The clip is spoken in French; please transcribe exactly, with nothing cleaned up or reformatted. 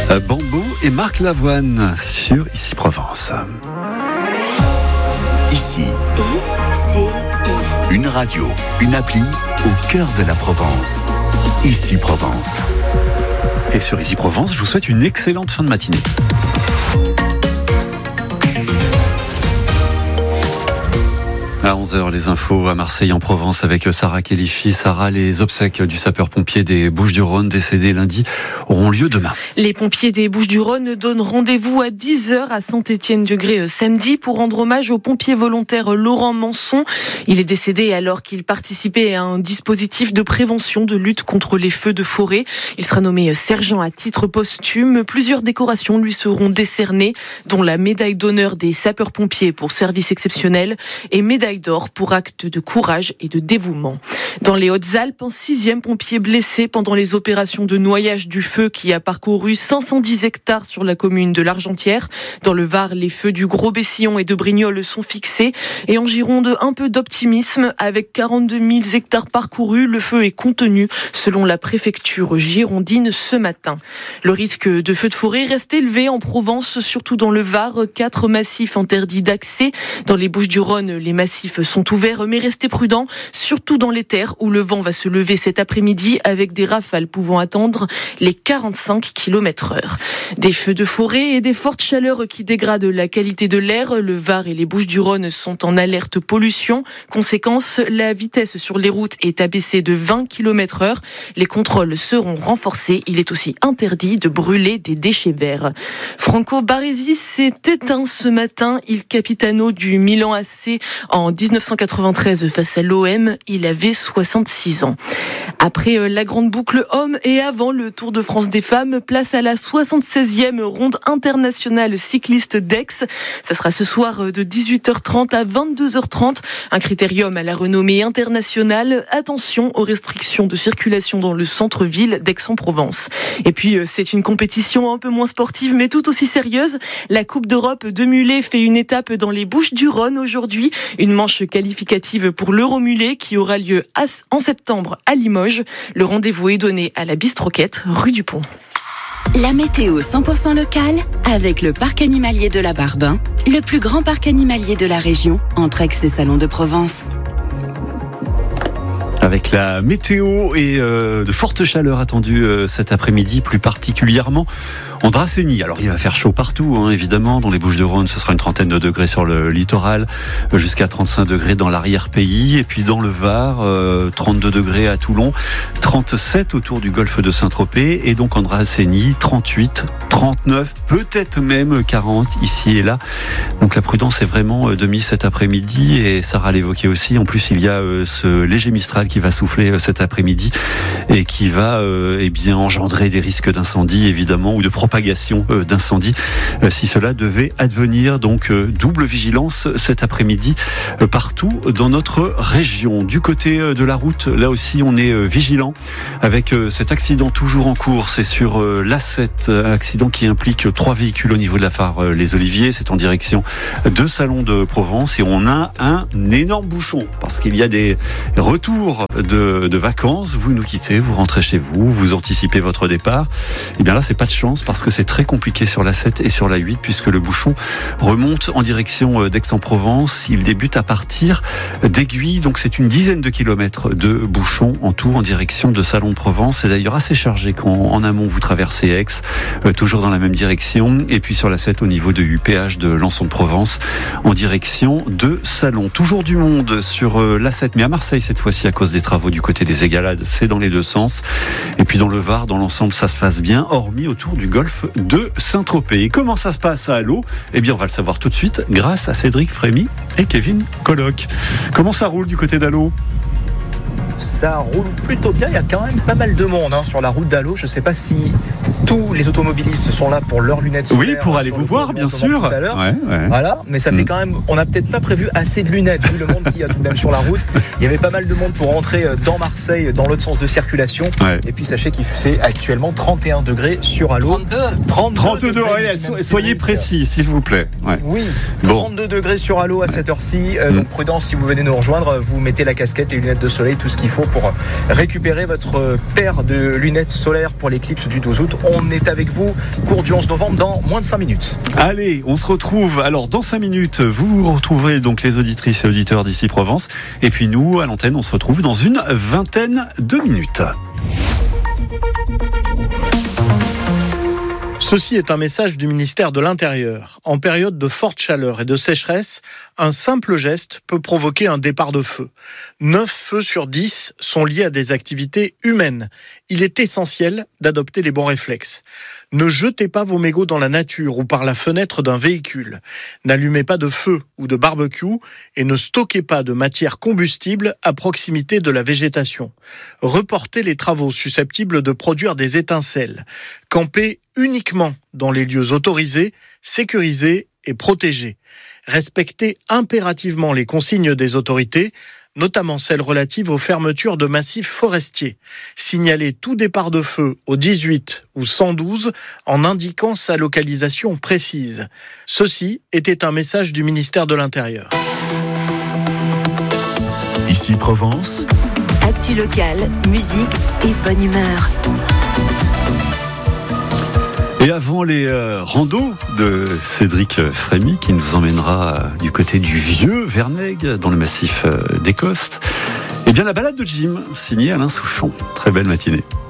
Bamboo et Marc Lavoine sur Ici Provence. Ici, I C I. une radio, une appli au cœur de la Provence. Ici Provence. Et sur Ici Provence, je vous souhaite une excellente fin de matinée. À onze heures, les infos à Marseille en Provence avec Sarah Kélifi. Sarah, les obsèques du sapeur-pompier des Bouches-du-Rhône décédé lundi auront lieu demain. Les pompiers des Bouches-du-Rhône donnent rendez-vous à dix heures à Saint-Étienne-de-Grès samedi pour rendre hommage au pompier volontaire Laurent Manson. Il est décédé alors qu'il participait à un dispositif de prévention de lutte contre les feux de forêt. Il sera nommé sergent à titre posthume. Plusieurs décorations lui seront décernées, dont la médaille d'honneur des sapeurs-pompiers pour service exceptionnel et médaille d'or pour acte de courage et de dévouement. Dans les Hautes-Alpes, un sixième pompier blessé pendant les opérations de noyage du feu qui a parcouru cinq cent dix hectares sur la commune de l'Argentière. Dans le Var, les feux du Gros-Bessillon et de Brignoles sont fixés. Et en Gironde, un peu d'optimisme. Avec quarante-deux mille hectares parcourus, le feu est contenu, selon la préfecture girondine ce matin. Le risque de feu de forêt reste élevé en Provence, surtout dans le Var. Quatre massifs interdits d'accès. Dans les Bouches-du-Rhône, les massifs sont ouverts, mais restez prudents, surtout dans les terres où le vent va se lever cet après-midi avec des rafales pouvant atteindre les quarante-cinq kilomètres heure. Des feux de forêt et des fortes chaleurs qui dégradent la qualité de l'air. Le Var et les Bouches-du-Rhône sont en alerte pollution. Conséquence, la vitesse sur les routes est abaissée de vingt kilomètres heure. Les contrôles seront renforcés. Il est aussi interdit de brûler des déchets verts. Franco Baresi s'est éteint ce matin. Il capitano du Milan A C en dix-neuf cent quatre-vingt-treize face à l'O M. Il avait soixante-six ans. Après la grande boucle homme et avant le Tour de France des femmes, place à la soixante-seizième ronde internationale cycliste d'Aix. Ça sera ce soir de dix-huit heures trente à vingt-deux heures trente. Un critérium à la renommée internationale. Attention aux restrictions de circulation dans le centre-ville d'Aix-en-Provence. Et puis, c'est une compétition un peu moins sportive, mais tout aussi sérieuse. La Coupe d'Europe de Mulet fait une étape dans les Bouches-du-Rhône aujourd'hui. Une manche qualificative pour l'Euromullet qui aura lieu en septembre à Limoges. Le rendez-vous est donné à la Bistroquette, rue du Pont. La météo cent pour cent locale avec le parc animalier de la Barbin, le plus grand parc animalier de la région, entre Aix et Salon de Provence. Avec la météo et euh, de fortes chaleurs attendues euh, cet après-midi, plus particulièrement en Dracénie. Alors il va faire chaud partout, hein, évidemment. Dans les Bouches-du-Rhône, ce sera une trentaine de degrés sur le littoral, jusqu'à trente-cinq degrés dans l'arrière-pays. Et puis dans le Var, euh, trente-deux degrés à Toulon, trente-sept autour du golfe de Saint-Tropez. Et donc en Dracénie, trente-huit, trente-neuf, peut-être même quarante ici et là. Donc la prudence est vraiment de mise cet après-midi. Et Sarah l'évoquait aussi. En plus, il y a euh, ce léger Mistral qui va souffler euh, cet après-midi et qui va euh, eh bien engendrer des risques d'incendie, évidemment, ou de propagation d'incendie si cela devait advenir. Donc double vigilance cet après-midi partout dans notre région. Du côté de la route, là aussi on est vigilant avec cet accident toujours en cours. C'est sur l'A sept, accident qui implique trois véhicules au niveau de la phare Les Oliviers. C'est en direction de Salon de Provence et on a un énorme bouchon parce qu'il y a des retours de, de vacances. Vous nous quittez, vous rentrez chez vous, vous anticipez votre départ. Et bien là c'est pas de chance parce que c'est très compliqué sur la sept et sur la huit puisque le bouchon remonte en direction d'Aix-en-Provence. Il débute à partir d'Aiguille, donc c'est une dizaine de kilomètres de bouchon en tout en direction de Salon de Provence. C'est d'ailleurs assez chargé quand en amont vous traversez Aix, euh, toujours dans la même direction. Et puis sur la sept au niveau de U P H de Lançon de Provence en direction de Salon. Toujours du monde sur euh, la sept, mais à Marseille cette fois-ci à cause des travaux du côté des Égalades, c'est dans les deux sens. Et puis dans le Var, dans l'ensemble, ça se passe bien, hormis autour du golfe de Saint-Tropez. Et comment ça se passe à Allô ? Eh bien, on va le savoir tout de suite grâce à Cédric Frémy et Kevin Colloc. Comment ça roule du côté d'Allô ? Ça roule plutôt bien, il y a quand même pas mal de monde hein, sur la route d'Allô. Je ne sais pas si tous les automobilistes sont là pour leurs lunettes solaires. Oui, pour aller vous voir, bien sûr. Tout à l'heure. Ouais, ouais. Voilà, mais ça fait mmh. quand même. On n'a peut-être pas prévu assez de lunettes vu le monde qu'il y a tout de même sur la route. Il y avait pas mal de monde pour rentrer dans Marseille dans l'autre sens de circulation. Ouais. Et puis sachez qu'il fait actuellement trente et un degrés sur Allô. trente-deux trente-deux, trente-deux degrés, ouais, soyez précis, s'il vous plaît. Ouais. Oui, bon. trente-deux degrés sur Allô à cette heure-ci. Euh, mmh. Donc prudence si vous venez nous rejoindre, vous mettez la casquette, les lunettes de soleil, tout ce qui qu'il faut pour récupérer votre paire de lunettes solaires pour l'éclipse du douze août. On est avec vous, cours du onze novembre, dans moins de cinq minutes. Allez, on se retrouve. Alors, dans cinq minutes, vous vous retrouverez donc les auditrices et auditeurs d'Ici Provence. Et puis nous, à l'antenne, on se retrouve dans une vingtaine de minutes. Ceci est un message du ministère de l'Intérieur. En période de forte chaleur et de sécheresse, un simple geste peut provoquer un départ de feu. neuf feux sur dix sont liés à des activités humaines. Il est essentiel d'adopter les bons réflexes. Ne jetez pas vos mégots dans la nature ou par la fenêtre d'un véhicule. N'allumez pas de feu ou de barbecue et ne stockez pas de matière combustible à proximité de la végétation. Reportez les travaux susceptibles de produire des étincelles. Campez uniquement dans les lieux autorisés, sécurisés et protégés. Respectez impérativement les consignes des autorités, notamment celles relatives aux fermetures de massifs forestiers. Signalez tout départ de feu au dix-huit ou cent douze en indiquant sa localisation précise. Ceci était un message du ministère de l'Intérieur. Ici Provence. Actu locale, musique et bonne humeur. Et avant les euh, randos de Cédric Frémy, qui nous emmènera euh, du côté du vieux Vernègue, dans le massif euh, des Costes, eh bien la balade de Jim, signée Alain Souchon. Très belle matinée.